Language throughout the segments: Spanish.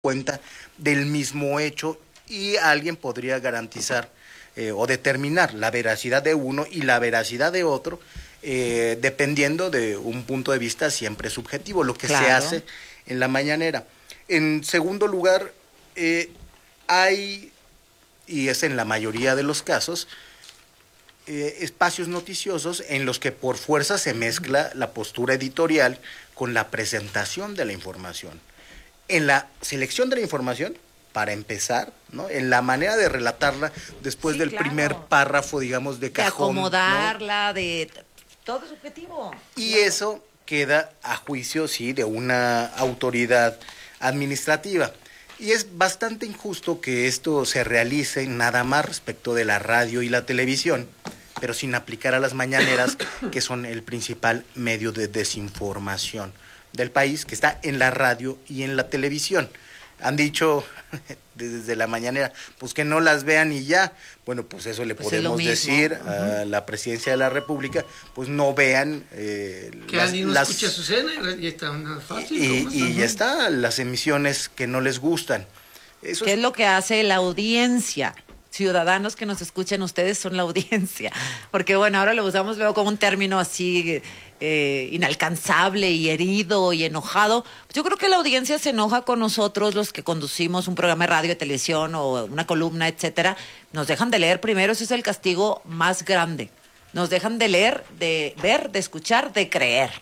cuenta del mismo hecho y alguien podría garantizar o determinar la veracidad de uno y la veracidad de otro, dependiendo de un punto de vista siempre subjetivo, lo que se hace en la mañanera. En segundo lugar, hay, y es en la mayoría de los casos, espacios noticiosos en los que por fuerza se mezcla la postura editorial con la presentación de la información. En la selección de la información, para empezar, ¿no? En la manera de relatarla después del primer párrafo, digamos, de cajón. De acomodarla, ¿no? De todo es subjetivo. Y eso queda a juicio, sí, de una autoridad administrativa. Y es bastante injusto que esto se realice nada más respecto de la radio y la televisión, pero sin aplicar a las mañaneras, que son el principal medio de desinformación del país, que está en la radio y en la televisión. Han dicho desde la mañanera, pues que no las vean y ya. Bueno, pues eso le podemos decir a la presidencia de la República, pues no vean que alguien no escuche a Azucena y está fácil. Y ya está, las emisiones que no les gustan. Eso ¿qué es lo que hace la audiencia? Ciudadanos que nos escuchen, ustedes son la audiencia. Porque bueno, ahora lo usamos luego como un término así inalcanzable y herido y enojado. Yo creo que la audiencia se enoja con nosotros, los que conducimos un programa de radio, de televisión o una columna, etcétera. Nos dejan de leer primero, ese es el castigo más grande. Nos dejan de leer, de ver, de escuchar, de creer.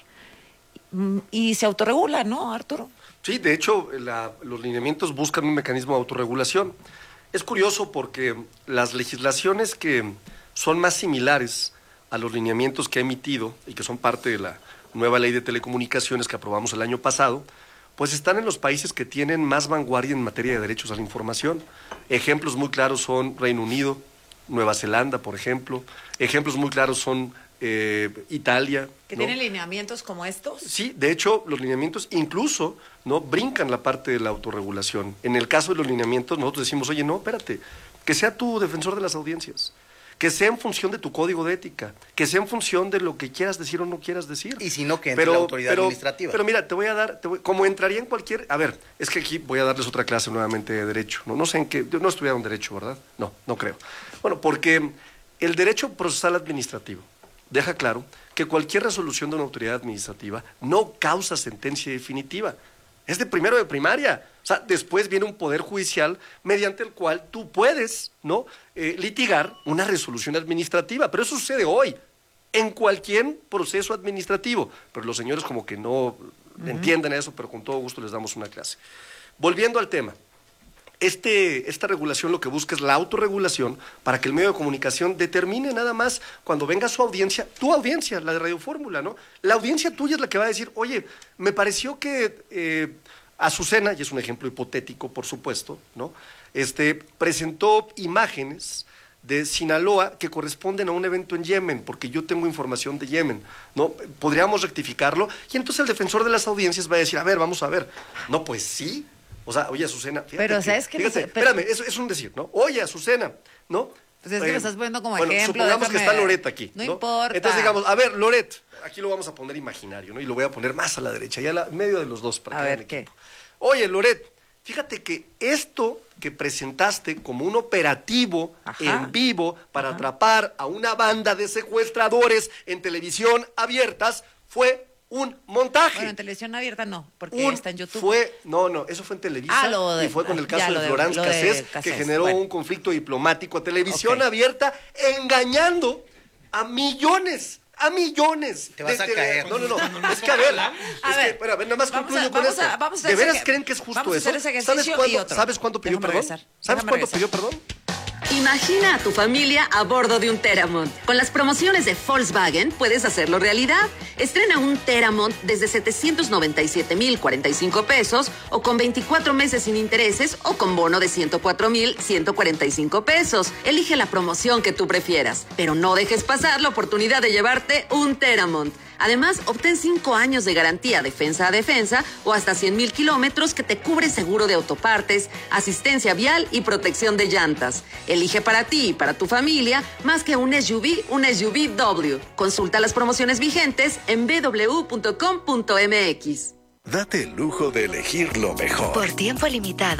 Y se autorregula, ¿no, Arturo? Sí, de hecho, los lineamientos buscan un mecanismo de autorregulación. Es curioso porque las legislaciones que son más similares a los lineamientos que ha emitido y que son parte de la nueva ley de telecomunicaciones que aprobamos el año pasado, pues están en los países que tienen más vanguardia en materia de derechos a la información. Ejemplos muy claros son Reino Unido, Nueva Zelanda, por ejemplo. Ejemplos muy claros son Italia. ¿Que tienen lineamientos como estos? Sí, de hecho, los lineamientos incluso no brincan la parte de la autorregulación. En el caso de los lineamientos, nosotros decimos, oye, no, espérate, que sea tu defensor de las audiencias, que sea en función de tu código de ética, que sea en función de lo que quieras decir o no quieras decir. Y si no, que entre la autoridad administrativa. Pero mira, te voy a dar, como entraría en cualquier... A ver, es que aquí voy a darles otra clase nuevamente de derecho. No sé en qué... No estudiaron derecho, ¿verdad? No creo. Bueno, porque el derecho procesal administrativo deja claro que cualquier resolución de una autoridad administrativa no causa sentencia definitiva. Es de primero de primaria. O sea, después viene un poder judicial mediante el cual tú puedes, ¿no?, litigar una resolución administrativa. Pero eso sucede hoy, en cualquier proceso administrativo. Pero los señores como que no entienden eso, pero con todo gusto les damos una clase. Volviendo al tema. Esta regulación lo que busca es la autorregulación para que el medio de comunicación determine nada más cuando venga su audiencia, tu audiencia, la de Radio Fórmula, ¿no? La audiencia tuya es la que va a decir, oye, me pareció que Azucena, y es un ejemplo hipotético, por supuesto, ¿no?, presentó imágenes de Sinaloa que corresponden a un evento en Yemen, porque yo tengo información de Yemen, ¿no? Podríamos rectificarlo, y entonces el defensor de las audiencias va a decir, a ver, vamos a ver. No, pues sí. O sea, oye, Azucena, fíjate. Pero, ¿sabes qué? Espérame, eso es un decir, ¿no? Oye, Azucena, ¿no? Pues es que me estás poniendo como bueno, ejemplo. Supongamos que está Loret aquí. No importa. Entonces digamos, a ver, Loret, aquí lo vamos a poner imaginario, ¿no? Y lo voy a poner más a la derecha, ya en medio de los dos. Para a ver, ¿qué? Oye, Loret, fíjate que esto que presentaste como un operativo en vivo para atrapar a una banda de secuestradores en televisión abiertas fue un montaje. Bueno, en televisión abierta no, porque está en YouTube. No, eso fue en Televisa y fue con el caso de Florence Cassés, que generó un conflicto diplomático a televisión abierta, engañando a millones. Te vas a caer. No. Es que a ver, espera, nada más concluyo con esto. ¿De veras creen que es justo eso? ¿Sabes cuánto pidió perdón? ¿Sabes cuánto pidió perdón? Imagina a tu familia a bordo de un Teramont. Con las promociones de Volkswagen puedes hacerlo realidad. Estrena un Teramont desde 797,045 pesos o con 24 meses sin intereses o con bono de 104,145 pesos. Elige la promoción que tú prefieras, pero no dejes pasar la oportunidad de llevarte un Teramont. Además, obtén 5 años de garantía defensa a defensa o hasta 100,000 kilómetros que te cubre seguro de autopartes, asistencia vial y protección de llantas. Elige para ti y para tu familia más que un SUV W. Consulta las promociones vigentes en bw.com.mx. Date el lujo de elegir lo mejor. Por tiempo limitado.